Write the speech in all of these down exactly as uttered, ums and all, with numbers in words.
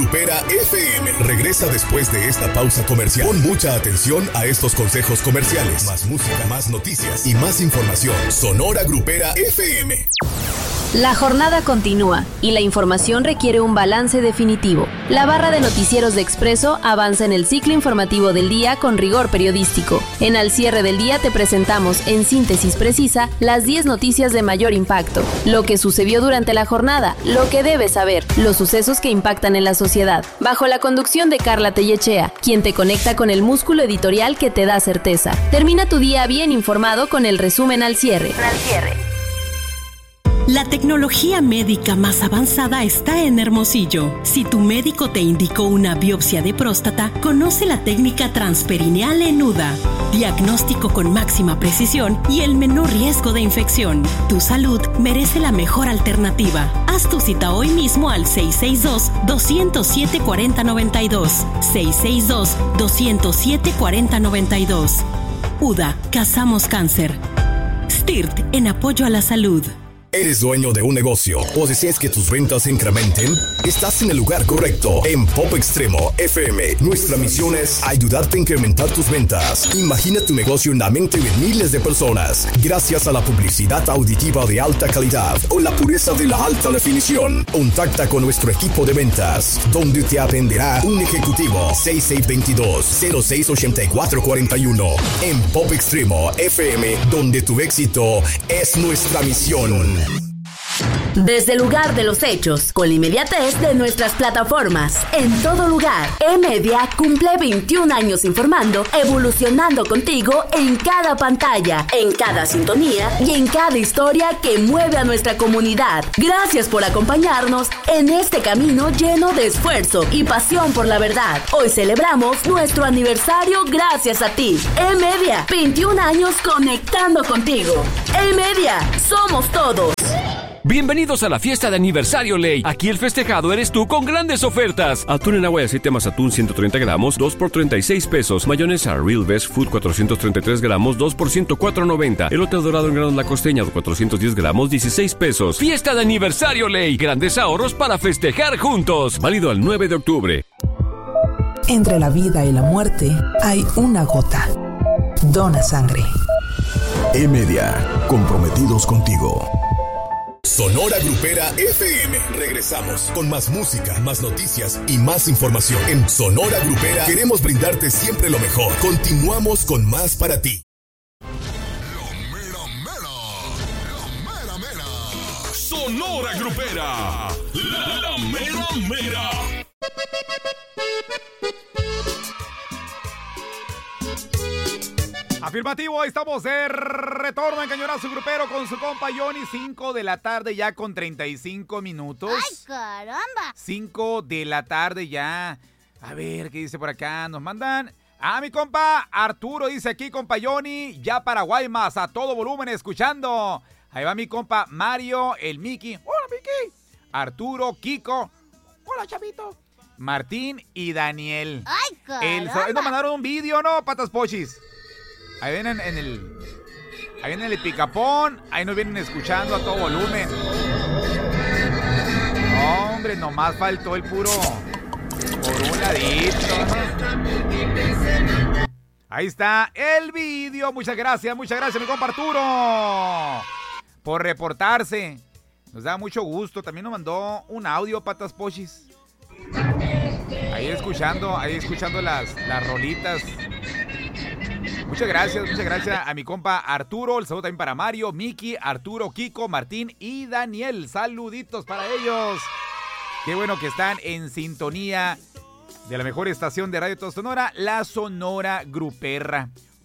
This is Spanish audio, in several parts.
Grupera F M regresa después de esta pausa comercial. Pon mucha atención a estos consejos comerciales. Más música, más noticias y más información. Sonora Grupera F M. La jornada continúa y la información requiere un balance definitivo. La barra de noticieros de Expreso avanza en el ciclo informativo del día con rigor periodístico. En Al Cierre del Día te presentamos en síntesis precisa las diez noticias de mayor impacto, lo que sucedió durante la jornada, lo que debes saber, los sucesos que impactan en la sociedad, bajo la conducción de Carla Tellechea, quien te conecta con el músculo editorial que te da certeza. Termina tu día bien informado con el resumen Al Cierre. Al Cierre. La tecnología médica más avanzada está en Hermosillo. Si tu médico te indicó una biopsia de próstata, conoce la técnica transperineal en U D A. Diagnóstico con máxima precisión y el menor riesgo de infección. Tu salud merece la mejor alternativa. Haz tu cita hoy mismo al seis seis dos, dos cero siete, cuatro cero nueve dos. seis seis dos, dos cero siete, cuatro cero nueve dos. U D A, cazamos cáncer. S T I R T, en apoyo a la salud. ¿Eres dueño de un negocio o deseas que tus ventas se incrementen? Estás en el lugar correcto. En Pop Extremo F M, nuestra misión es ayudarte a incrementar tus ventas. Imagina tu negocio en la mente de miles de personas gracias a la publicidad auditiva de alta calidad o la pureza de la alta definición. Contacta con nuestro equipo de ventas, donde te atenderá un ejecutivo. seis seis dos dos, cero seis ocho cuatro cuatro uno. En Pop Extremo F M, donde tu éxito es nuestra misión. Desde el lugar de los hechos, con la inmediatez de nuestras plataformas, en todo lugar, E-Media cumple veintiún años informando, evolucionando contigo en cada pantalla, en cada sintonía y en cada historia que mueve a nuestra comunidad. Gracias por acompañarnos en este camino lleno de esfuerzo y pasión por la verdad. Hoy celebramos nuestro aniversario gracias a ti. E-Media, veintiún años conectando contigo. E-Media, somos todos. Bienvenidos a la fiesta de aniversario Ley. Aquí el festejado eres tú con grandes ofertas. Atún en agua y aceite más atún ciento treinta gramos, dos por treinta y seis pesos. Mayonesa Real Best Food cuatrocientos treinta y tres gramos, dos por ciento cuatro noventa. Elote dorado en granos La Costeña cuatrocientos diez gramos, dieciséis pesos. Fiesta de aniversario Ley. Grandes ahorros para festejar juntos. Válido al nueve de octubre. Entre la vida y la muerte hay una gota. Dona sangre. E-Media, comprometidos contigo. Sonora Grupera F M. Regresamos con más música, más noticias y más información. En Sonora Grupera queremos brindarte siempre lo mejor. Continuamos con más para ti. La mera mera. La mera mera. Sonora Grupera. La, la mera mera. Afirmativo, estamos de retorno en Cañonazo Grupero con su compa Johnny. cinco de la tarde ya con treinta y cinco minutos. ¡Ay, caramba! cinco de la tarde ya. A ver, ¿qué dice por acá? Nos mandan... Ah, mi compa Arturo dice aquí, compa Johnny, ya para Guaymas, a todo volumen, escuchando. Ahí va mi compa Mario, el Miki. Hola, Miki. Arturo, Kiko. Hola, chavito. Martín y Daniel. ¡Ay, caramba! El, nos mandaron un vídeo, ¿no, patas pochis? Ahí vienen en el... Ahí viene el picapón. Ahí nos vienen escuchando a todo volumen. No, hombre, nomás faltó el puro... Por un ladito, ¿no? Ahí está el vídeo. Muchas gracias, muchas gracias, mi compa Arturo, por reportarse. Nos da mucho gusto. También nos mandó un audio, patas pochis. Ahí escuchando, ahí escuchando las, las rolitas. Muchas gracias, muchas gracias a mi compa Arturo. El saludo también para Mario, Miki, Arturo, Kiko, Martín y Daniel. Saluditos para ellos. Qué bueno que están en sintonía de la mejor estación de Radio Todo Sonora, la Sonora Gruperra.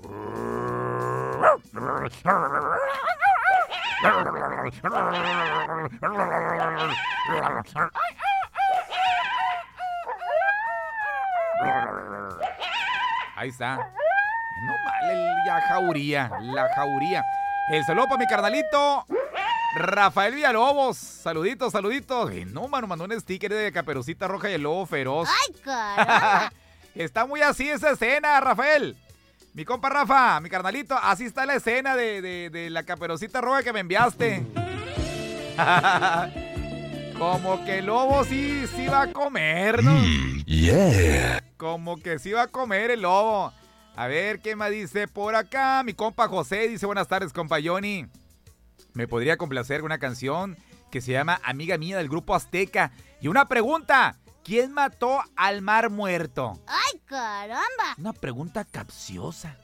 Ahí está. No mal, el, la jauría, la jauría. El saludo para mi carnalito Rafael Villalobos. Saluditos, saluditos. Eh, no, mano, mandó un sticker de Caperucita Roja y el Lobo Feroz. ¡Ay, caramba! Está muy así esa escena, Rafael. Mi compa Rafa, mi carnalito, así está la escena de, de, de la Caperucita Roja que me enviaste. Como que el lobo sí, sí va a comer, ¿no? Mm, yeah. Como que sí va a comer el lobo. A ver, ¿qué más dice por acá? Mi compa José dice, buenas tardes, compa Johnny. Me podría complacer con una canción que se llama Amiga Mía del Grupo Azteca. Y una pregunta, ¿quién mató al mar muerto? ¡Ay, caramba! Una pregunta capciosa.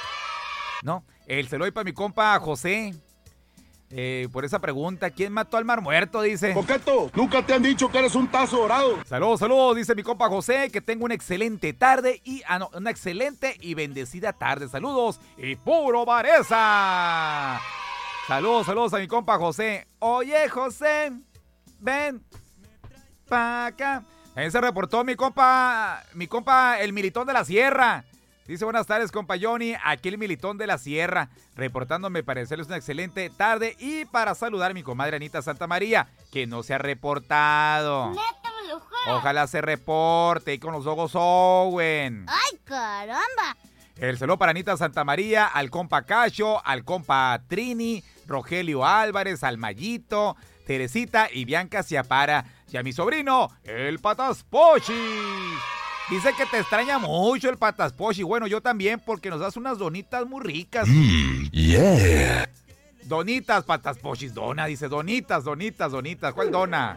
No, el se lo doy para mi compa José. Eh, por esa pregunta, ¿quién mató al mar muerto? Dice. Coqueto, nunca te han dicho que eres un tazo dorado. Saludos, saludos, dice mi compa José, que tenga una excelente tarde y ah, no, una excelente y bendecida tarde. Saludos y puro Varesa. Saludos, saludos a mi compa José. Oye, José, ven pa' acá. Ahí se reportó mi compa, mi compa el Militón de la Sierra. Dice, buenas tardes, compa Johnny, aquí el Militón de la Sierra, reportándome para desearles una excelente tarde y para saludar a mi comadre Anita Santa María, que no se ha reportado. ¡Neta, me lo juro! Ojalá se reporte y con los ojos Owen. ¡Ay, caramba! El saludo para Anita Santa María, al compa Cacho, al compa Trini, Rogelio Álvarez, al Mayito, Teresita y Bianca Ciapara, y a mi sobrino, el Patas Pochis. Dice que te extraña mucho el Patas Pochis. Bueno, yo también, porque nos das unas donitas muy ricas. Mm, yeah. Donitas, Patas Pochis, dona, dice, donitas, donitas, donitas. ¿Cuál dona?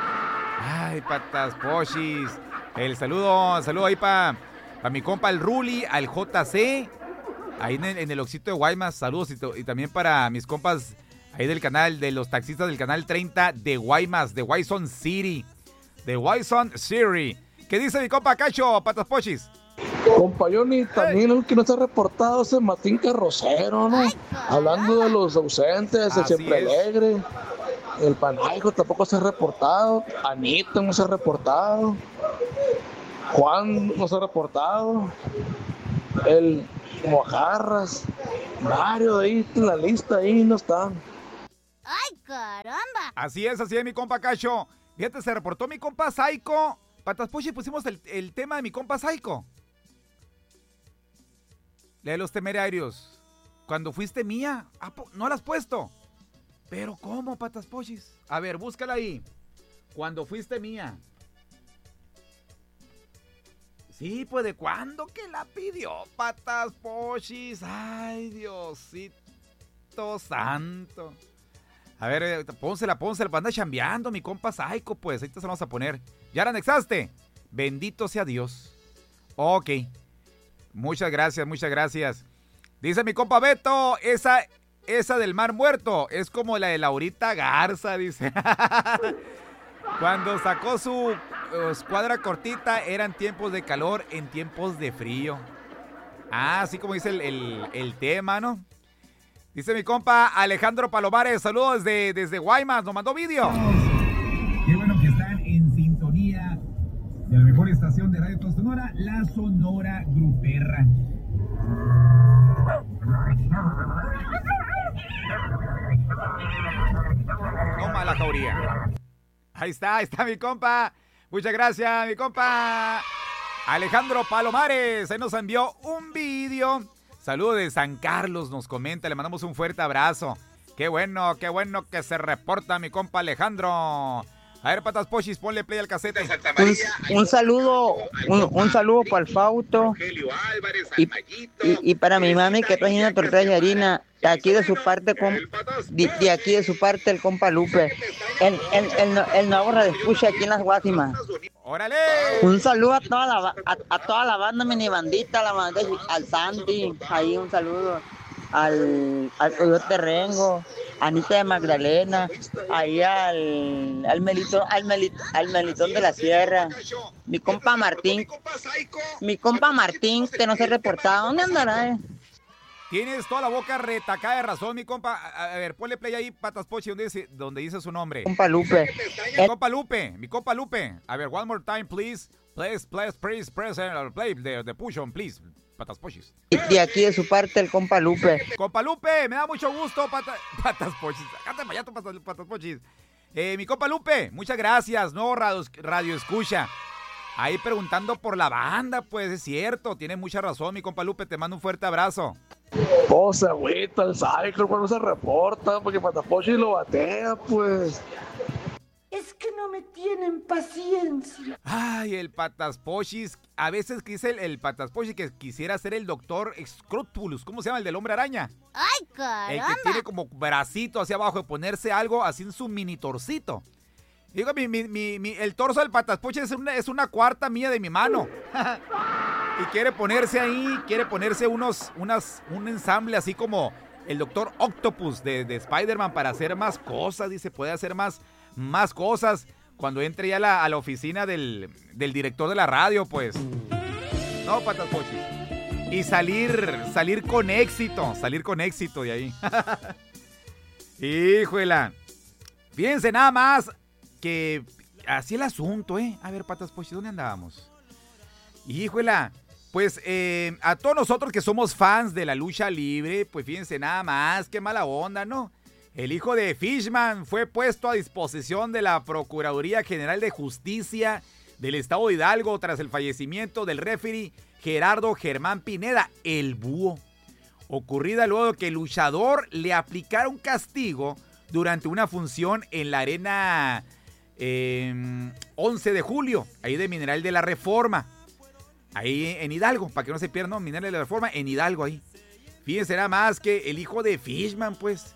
Ay, Patas Pochis. El saludo, el saludo ahí para pa mi compa el Ruli, al J C, ahí en el, en el Oxito de Guaymas. Saludos y, to, y también para mis compas ahí del canal, de los taxistas del canal treinta de Guaymas, de Guayson City. De Guayson City. ¿Qué dice mi compa Cacho, Patas Pochis? Compa Johnny, también el que no se ha reportado es el Martín Carrocero, ¿no? Ay, Hablando de los ausentes, el Así Siempre es. Alegre, el Panaico tampoco se ha reportado, Anita no se ha reportado, Juan no se ha reportado, el Mojarras, Mario ahí en la lista, ahí no están. ¡Ay, caramba! Así es, así es, mi compa Cacho. Fíjate, se reportó mi compa Saiko. Patas Pochis, pusimos el, el tema de mi compa Saiko. La de los temerarios. Cuando fuiste mía, ah, po- no la has puesto. Pero ¿cómo, Patas Pochis? A ver, búscala ahí. Cuando fuiste mía. Sí, pues ¿de cuándo que la pidió, Patas Pochis? Ay, Diosito santo. A ver, eh, pónsela, pónsela, anda chambeando mi compa Saiko, pues, ahí te se la vamos a poner. ¿Ya la anexaste? Bendito sea Dios. Ok. Muchas gracias, muchas gracias. Dice mi compa Beto, esa, esa del Mar Muerto es como la de Laurita Garza, dice. Cuando sacó su uh, escuadra cortita, eran tiempos de calor en tiempos de frío. Ah, así como dice el, el, el tema, ¿no? Dice mi compa Alejandro Palomares, saludos desde, desde Guaymas, nos mandó vídeo. Qué bueno que están en sintonía de la mejor estación de Radio Sonora, la Sonora Gruperra. Toma la jauría. Ahí está, ahí está mi compa. Muchas gracias, mi compa Alejandro Palomares. Ahí nos envió un vídeo. Saludos de San Carlos, nos comenta. Le mandamos un fuerte abrazo. Qué bueno, qué bueno que se reporta mi compa Alejandro. A ver, Patas Pochis, ponle play al casete. Un, un saludo, un, un saludo para el Fausto y, y, y para mi mami que está haciendo tortillas de harina. De aquí de su parte, com, de, de aquí de su parte el compa Lupe. El, el, el, el, el nuevo radioescucha aquí en las Guasimas. ¡Órale! Un saludo a toda la a, a toda la banda, mini bandita, la banda, al Santi, ahí un saludo. Al, al Coyote Rengo, Anita de Magdalena, ahí al, al, Melitón, al, Melit, al Melitón de la Sierra, mi compa Martín, mi compa Martín, que no se ha reportado. ¿Dónde andará? Eh? Tienes toda la boca retacada de razón, mi compa. A, a ver, ponle play ahí, Patas Pochis, donde dice, donde dice su nombre. Compa Lupe. Mi compa Lupe, mi compa Lupe. A ver, one more time, please. Please, please, please, press uh, play the, the push on, please. Patas Pochis. Y de aquí de su parte el compa Lupe. Compa Lupe, me da mucho gusto, pata, Patas Pochis. Sácate para allá, tu patas, patas Pochis. Eh, mi compa Lupe, muchas gracias. Nuevo radio, radio escucha. Ahí preguntando por la banda, pues es cierto. Tiene mucha razón, mi compa Lupe. Te mando un fuerte abrazo. Oh, se agüita el Cycle cuando se reporta, porque Patas Pochis lo batea, pues. Es que no me tienen paciencia. Ay, el Pataspochis. A veces quise el, el Pataspochis que quisiera ser el doctor Scrotulus. ¿Cómo se llama? El del hombre araña. ¡Ay, caramba! El que tiene como bracito hacia abajo de ponerse algo así en su mini torcito. Digo, mi, mi, mi, mi, el torso del Pataspochis es una, es una cuarta mía de mi mano. Y quiere ponerse ahí, quiere ponerse unos, unas, un ensamble así como el Doctor Octopus de, de Spider-Man para hacer más cosas. Dice, puede hacer más, más cosas cuando entre ya la, a la oficina del, del director de la radio, pues. No, Pataspochis. Y salir, salir con éxito, salir con éxito de ahí. Híjole. Fíjense nada más que así el asunto, ¿eh? A ver, Pataspochis, ¿dónde andábamos? Híjole, pues eh, a todos nosotros que somos fans de la lucha libre, pues fíjense nada más, qué mala onda, ¿no? El hijo de Fishman fue puesto a disposición de la Procuraduría General de Justicia del Estado de Hidalgo tras el fallecimiento del referee Gerardo Germán Pineda, el Búho, ocurrida luego de que el luchador le aplicara un castigo durante una función en la arena eh, once de julio, ahí de Mineral de la Reforma. Ahí en Hidalgo, para que no se pierdan, ¿no? Mineral de la Reforma, en Hidalgo ahí. Fíjense nada más que el hijo de Fishman, pues.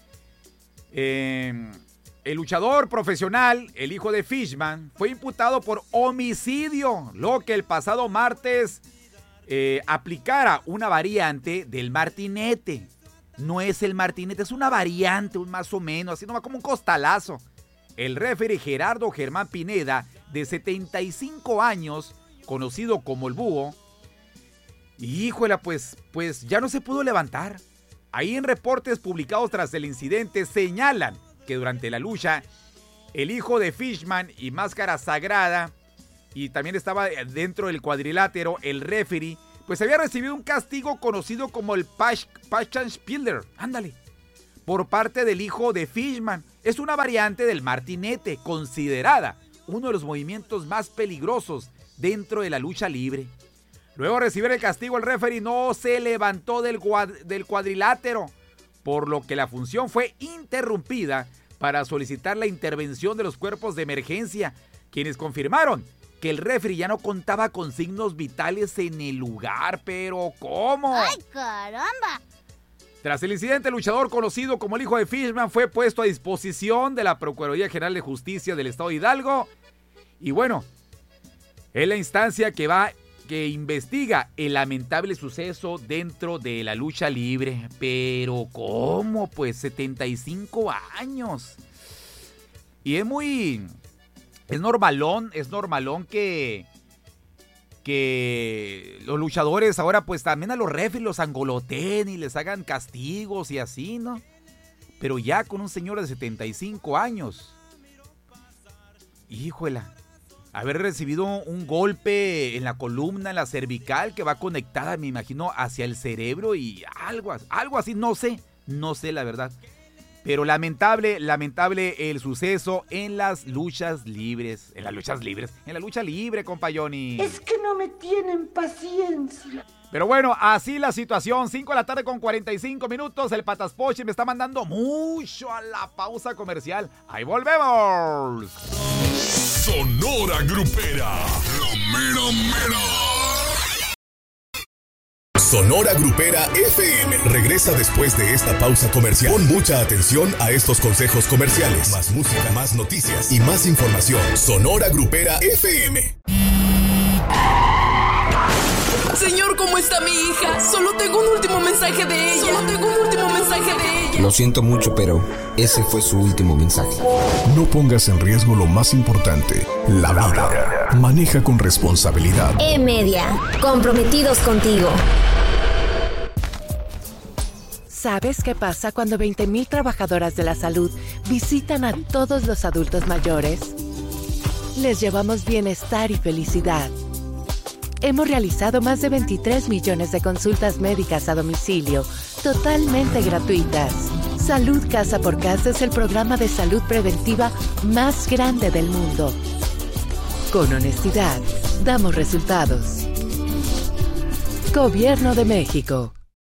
Eh, el luchador profesional, el hijo de Fishman, fue imputado por homicidio, luego que el pasado martes eh, aplicara una variante del martinete. No es el martinete, es una variante, un más o menos, así nomás como un costalazo. El referee Gerardo Germán Pineda, de setenta y cinco años, conocido como el Búho, híjole, pues, pues ya no se pudo levantar. Ahí en reportes publicados tras el incidente señalan que durante la lucha, el hijo de Fishman y Máscara Sagrada, y también estaba dentro del cuadrilátero, el referee, pues había recibido un castigo conocido como el Pachanspieler, ándale, por parte del hijo de Fishman. Es una variante del martinete, considerada uno de los movimientos más peligrosos dentro de la lucha libre. Luego de recibir el castigo, el referee no se levantó del, cuad- del cuadrilátero, por lo que la función fue interrumpida para solicitar la intervención de los cuerpos de emergencia, quienes confirmaron que el referee ya no contaba con signos vitales en el lugar. ¿Pero cómo? ¡Ay, caramba! Tras el incidente, el luchador conocido como el hijo de Fishman fue puesto a disposición de la Procuraduría General de Justicia del Estado de Hidalgo. Y bueno, es la instancia que va, que investiga el lamentable suceso dentro de la lucha libre. Pero ¿cómo? Pues setenta y cinco años. Y es muy... Es normalón, es normalón que... Que los luchadores ahora pues también a los referees los angoloteen y les hagan castigos y así, ¿no? Pero ya con un señor de setenta y cinco años. Híjola. Haber recibido un golpe en la columna, en la cervical, que va conectada, me imagino, hacia el cerebro y algo, algo así, no sé, no sé la verdad. Pero lamentable, lamentable el suceso en las luchas libres, en las luchas libres, en la lucha libre, compa Johnny. Es que no me tienen paciencia. Pero bueno, así la situación, cinco de la tarde con cuarenta y cinco minutos, el Pataspochis me está mandando mucho a la pausa comercial. Ahí volvemos. Sonora Grupera. Lo mero mero. Sonora Grupera F M regresa después de esta pausa comercial. Pon mucha atención a estos consejos comerciales. Más música, más noticias y más información. Sonora Grupera F M. Señor, ¿cómo está mi hija? Solo tengo un último mensaje de ella. Solo tengo un último mensaje de ella. Lo siento mucho, pero ese fue su último mensaje. No pongas en riesgo lo más importante, la vida. Maneja con responsabilidad. E-Media, comprometidos contigo. ¿Sabes qué pasa cuando veinte mil trabajadoras de la salud visitan a todos los adultos mayores? Les llevamos bienestar y felicidad. Hemos realizado más de veintitrés millones de consultas médicas a domicilio, totalmente gratuitas. Salud Casa por Casa es el programa de salud preventiva más grande del mundo. Con honestidad, damos resultados. Gobierno de México.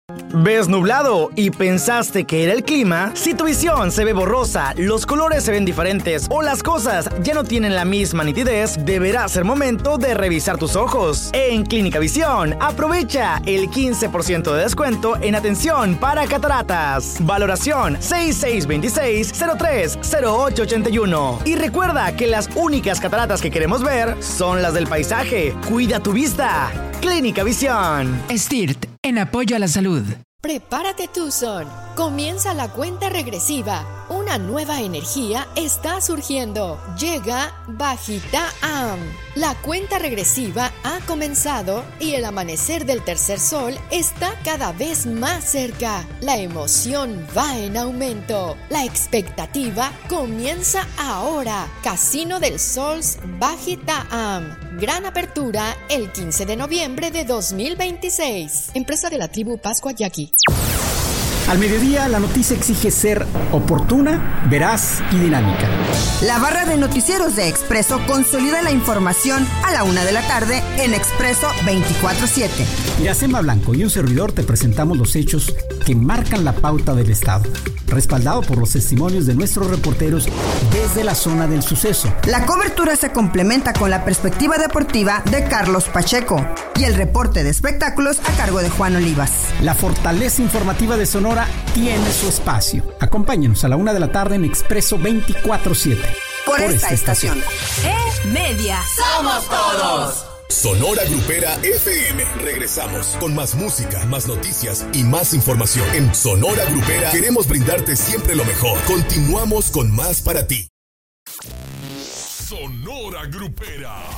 ¿Ves nublado y pensaste que era el clima? Si tu visión se ve borrosa, los colores se ven diferentes o las cosas ya no tienen la misma nitidez, deberá ser momento de revisar tus ojos. En Clínica Visión, aprovecha el quince por ciento de descuento en atención para cataratas. Valoración seis seis dos seis, cero tres cero ocho ocho uno. Y recuerda que las únicas cataratas que queremos ver son las del paisaje. Cuida tu vista. Clínica Visión. S T I R T, en apoyo a la salud. Prepárate, Tucson. Comienza la cuenta regresiva. Una nueva energía está surgiendo. Llega Bajita Am. La cuenta regresiva ha comenzado y el amanecer del tercer sol está cada vez más cerca. La emoción va en aumento. La expectativa comienza ahora. Casino del Sols Bajita Am. Gran apertura el quince de noviembre de dos mil veintiséis. Empresa de la tribu Pascua Yaqui. Al mediodía, la noticia exige ser oportuna, veraz y dinámica. La barra de noticieros de Expreso consolida la información a la una de la tarde en Expreso veinticuatro siete. Iracema Blanco y un servidor te presentamos los hechos que marcan la pauta del Estado, respaldado por los testimonios de nuestros reporteros desde la zona del suceso. La cobertura se complementa con la perspectiva deportiva de Carlos Pacheco y el reporte de espectáculos a cargo de Juan Olivas. La fortaleza informativa de Sonora tiene su espacio. Acompáñenos a la una de la tarde en Expreso veinticuatro siete. Por, por esta, esta estación. estación. E-Media. ¡Somos todos! Sonora Grupera F M. Regresamos con más música, más noticias y más información. En Sonora Grupera queremos brindarte siempre lo mejor. Continuamos con más para ti. Sonora Grupera.